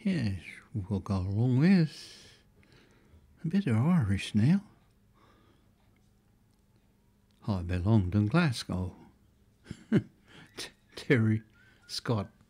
Yes, we'll go along with a bit of Irish now. I belonged in Glasgow. Terry Scott